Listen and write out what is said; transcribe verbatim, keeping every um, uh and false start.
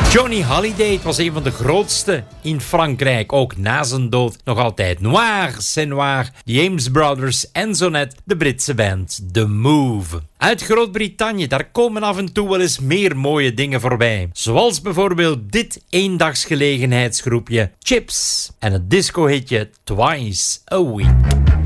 Johnny Hallyday, het was een van de grootste in Frankrijk. Ook na zijn dood nog altijd. Noir, c'est noir. The Ames Brothers en zo net de Britse band The Move. Uit Groot-Brittannië, daar komen af en toe wel eens meer mooie dingen voorbij. Zoals bijvoorbeeld dit eendagsgelegenheidsgroepje Chips en het discohitje Twice a Week.